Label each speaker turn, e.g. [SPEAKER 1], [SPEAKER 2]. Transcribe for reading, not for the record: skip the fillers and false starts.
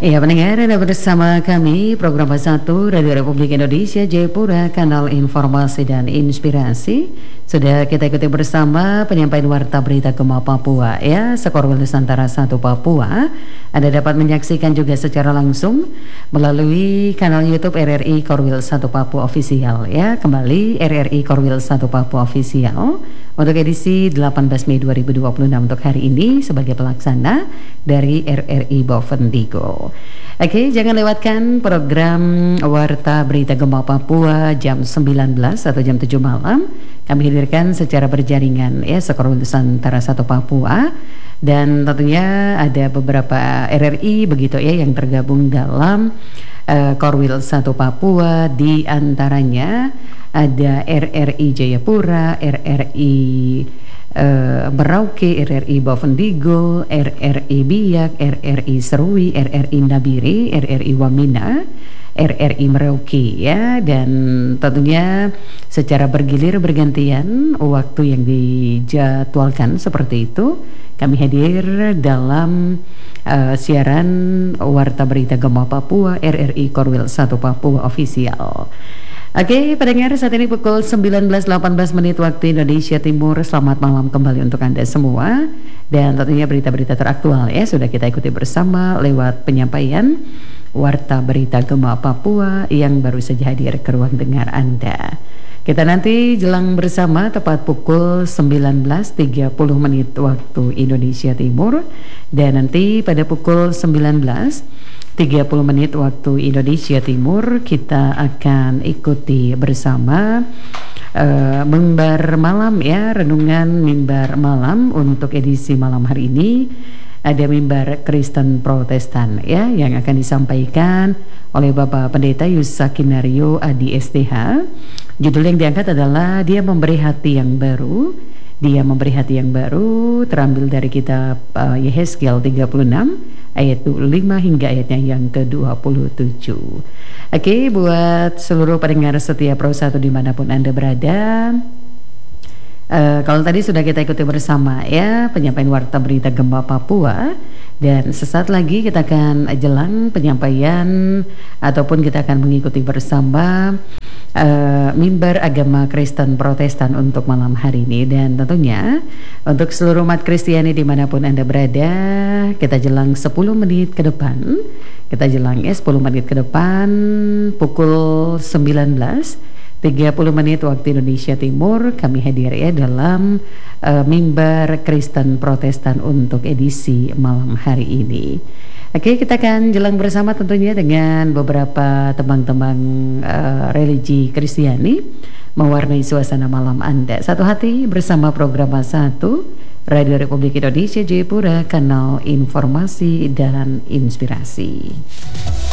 [SPEAKER 1] Ya, pendengar, Anda bersama kami program Satu Radio Republik Indonesia Jayapura, kanal informasi dan inspirasi. Sudah kita ikuti bersama penyampaian warta berita Gema Papua ya, Sekorwil Nusantara 1 Papua. Anda dapat menyaksikan juga secara langsung melalui kanal YouTube RRI Korwil 1 Papua Official ya. Kembali RRI Korwil 1 Papua Official untuk edisi 18 Mei 2026 untuk hari ini sebagai pelaksana dari RRI Bovendigul. Oke, jangan lewatkan program Warta Berita Gema Papua jam 19 atau jam 7 malam. Kami hadirkan secara berjaringan ya, Sekorwil Nusantara 1 Papua. Dan tentunya ada beberapa RRI begitu ya yang tergabung dalam Korwil 1 Papua. Di antaranya ada RRI Jayapura, RRI Merauke, RRI Bovendigul, RRI Biak, RRI Serui, RRI Nabire, RRI Wamena, RRI Merauke ya. Dan tentunya secara bergilir bergantian waktu yang dijadwalkan seperti itu. Kami hadir dalam siaran Warta Berita Gema Papua RRI Korwil 1 Papua Official. Oke, pendengar, saat ini pukul 19.18 menit waktu Indonesia Timur. Selamat malam kembali untuk Anda semua. Dan tentunya berita-berita teraktual ya sudah kita ikuti bersama lewat penyampaian Warta Berita Gema Papua yang baru saja hadir ke ruang dengar Anda. Kita nanti jelang bersama tepat pukul 19.30 menit waktu Indonesia Timur. Dan nanti pada pukul 19.30 menit waktu Indonesia Timur kita akan ikuti bersama mimbar malam ya, renungan mimbar malam. Untuk edisi malam hari ini ada mimbar Kristen Protestan ya yang akan disampaikan oleh Bapak Pendeta Yusakinario Adi STH. Judul yang diangkat adalah Dia Memberi Hati Yang Baru. Dia Memberi Hati Yang Baru, terambil dari kitab Yehezkiel 36 ayat 5 hingga ayatnya yang ke-27. Oke, buat seluruh pendengar setia Pro 1 dimanapun Anda berada, kalau tadi sudah kita ikuti bersama ya penyampaian Warta Berita Gema Papua. Dan sesaat lagi kita akan jelang penyampaian ataupun kita akan mengikuti bersama mimbar agama Kristen Protestan untuk malam hari ini. Dan tentunya untuk seluruh umat Kristiani dimanapun Anda berada, kita jelang 10 menit ke depan. Kita jelang 10 menit ke depan pukul 19.30 menit waktu Indonesia Timur kami hadir ya dalam mimbar Kristen Protestan untuk edisi malam hari ini. Oke, kita akan jelang bersama tentunya dengan beberapa tembang-tembang religi Kristiani mewarnai suasana malam Anda. Satu hati bersama program Satu Radio Republik Indonesia Jayapura, kanal informasi dan inspirasi.